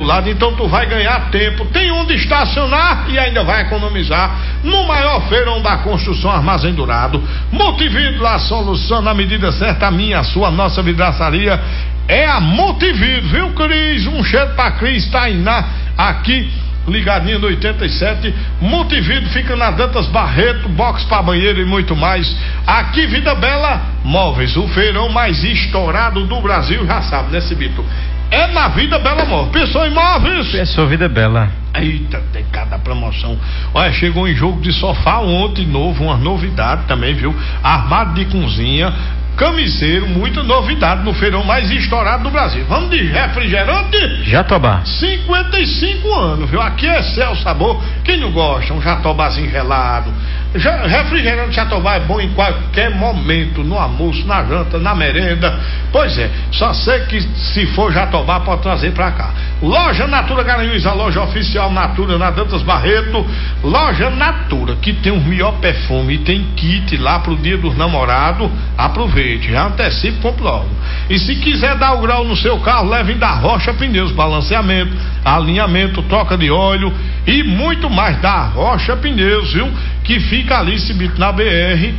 lado, então tu vai ganhar tempo, tem onde estacionar e ainda vai economizar no maior feirão da construção Armazém Dourado. Multividro, a solução na medida certa, a minha, a sua, a nossa vidraçaria é a Multividro, viu, Cris? Um cheiro pra Cris, Tainá, aqui ligadinho no 87. Multividro fica na Dantas Barreto, box para banheiro e muito mais. Aqui Vida Bela Móveis, o feirão mais estourado do Brasil, já sabe, né, Cibito? É na Vida Bela Móveis. Pensou em móveis? Pensou Vida Bela. Eita, tem cada promoção. Olha, chegou em jogo de sofá ontem novo, uma novidade também, viu? Armário de cozinha, camiseiro, muita novidade no feirão mais estourado do Brasil. Vamos de refrigerante? Jatobá. 55 anos, viu? Aqui é céu sabor. Quem não gosta? Um jatobazinho gelado. Refrigerante Jatobá é bom em qualquer momento, no almoço, na janta, na merenda. Pois é, só sei que se for Jatobá pode trazer pra cá. Loja Natura Garanhuns, a loja oficial Natura na Dantas Barreto. Loja Natura, que tem o melhor perfume e tem kit lá pro dia dos namorados. Aproveite, já antecipe, compre logo. E se quiser dar o grau no seu carro, leve da Rocha Pneus, balanceamento, alinhamento, troca de óleo e muito mais da Rocha Pneus, viu? Que fica ali, Cibito, na BR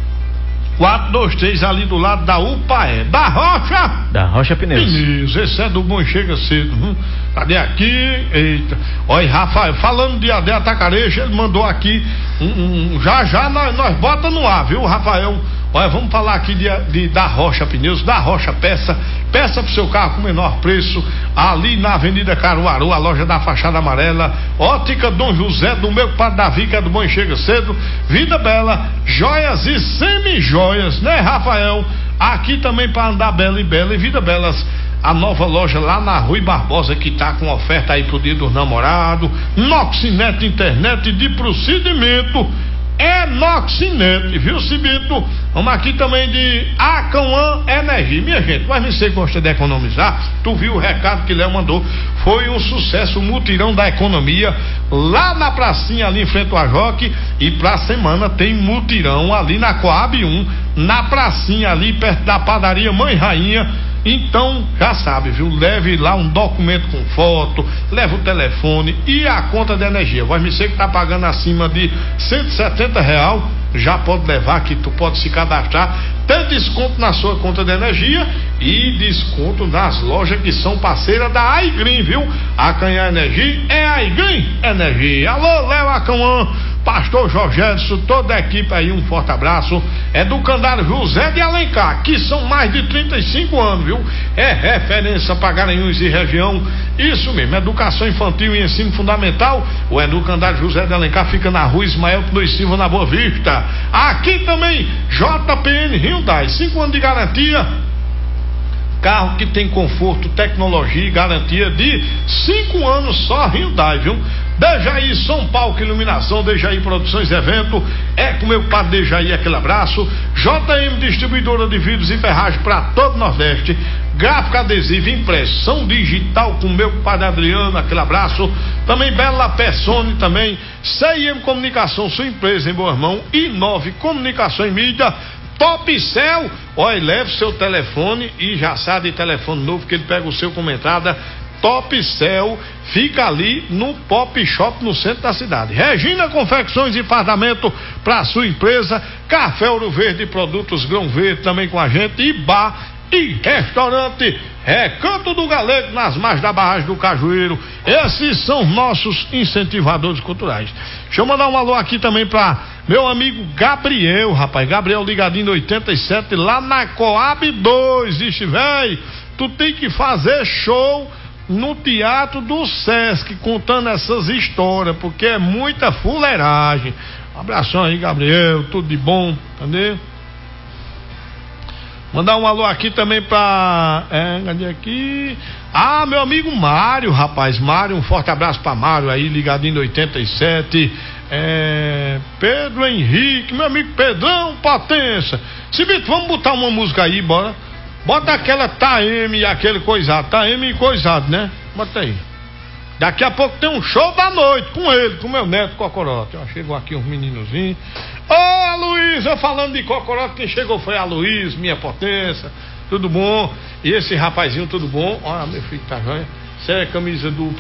423, ali do lado da UPAE. Da Rocha Pneus. Esse é do bom, chega cedo. Cadê aqui? Eita. Olha, Rafael, falando de Atacarejo, ele mandou aqui já nós bota no ar, viu, Rafael? Olha, vamos falar aqui da Rocha Pneus, da Rocha Peça pro seu carro com menor preço, ali na Avenida Caruaru, a loja da fachada amarela. Ótica Dom José, do meu padre Davi, que é do bom e chega cedo. Vida Bela, joias e semi-joias, né, Rafael? Aqui também para andar bela e Vida Belas, a nova loja lá na Rui Barbosa, que tá com oferta aí pro dia dos namorados. Noxinet, internet de procedimento. É Noxinet, viu, Cibito? Vamos aqui também de Acauã Energia. Minha gente, mas você gosta de economizar? Tu viu o recado que Léo mandou? Foi um sucesso, o mutirão da economia lá na pracinha ali em frente ao Ajoque. E pra semana tem mutirão ali na Coab 1, na pracinha ali perto da padaria Mãe Rainha. Então, já sabe, viu? Leve lá um documento com foto, leve o telefone e a conta de energia. Vai me ser que tá pagando acima de R$170, já pode levar, que tu pode se cadastrar, tem desconto na sua conta de energia e desconto nas lojas que são parceiras da Aigrim, viu? A Canhã Energia é a Aigrim Energia. Alô, Léo Acauã, Pastor Jorge Edson, toda a equipe aí, um forte abraço. É do Candário José de Alencar, que são mais de 35 anos, viu? É referência para Garanhuns e região. Isso mesmo, educação infantil e ensino fundamental. O Educandário José de Alencar fica na Rua Ismael Pneu Silva, na Boa Vista. Aqui também, JPN Hyundai, 5 anos de garantia. Carro que tem conforto, tecnologia e garantia de 5 anos só, Hyundai, viu? Dejaí São Paulo, Iluminação, Dejaí Produções Evento, é com meu padre Dejaí, aquele abraço. JM Distribuidora de Vidros e Ferragem para todo o Nordeste, gráfica adesiva, impressão digital com meu padre Adriano, aquele abraço. Também Bela Persone, também CIM Comunicação, sua empresa em Boa Mão, e 9 Comunicação e Mídia. Top Cell, olha, leve seu telefone e já sabe de telefone novo que ele pega o seu com uma entrada. Top Cell fica ali no Pop Shop no centro da cidade. Regina Confecções e Fardamento para sua empresa. Café Ouro Verde, produtos Grão Verde também com a gente. E bar e restaurante Recanto do Galego, nas margens da barragem do Cajueiro. Esses são nossos incentivadores culturais. Deixa eu mandar um alô aqui também para meu amigo Gabriel, rapaz. Gabriel ligadinho no 87, lá na Coab 2. Ixi, velho, tu tem que fazer show no Teatro do Sesc, contando essas histórias, porque é muita fuleiragem. Um abração aí, Gabriel, tudo de bom, entendeu? Mandar um alô aqui também pra. Cadê aqui? Ah, meu amigo Mário, rapaz. Mário, um forte abraço pra Mário aí, ligadinho no 87. Pedro Henrique, meu amigo Pedrão, potência. Cibito, vamos botar uma música aí, bora. Bota aquela Taeme e aquele coisado. Taeme e coisado, né? Bota aí. Daqui a pouco tem um show da noite com ele, com meu neto Cocorote. Ó, chegou aqui uns meninozinhos. Ô, a Luísa, falando de Cocorote, quem chegou foi a Luísa, minha potência. Tudo bom? E esse rapazinho, tudo bom? Olha, meu filho tá joia. Isso é camisa do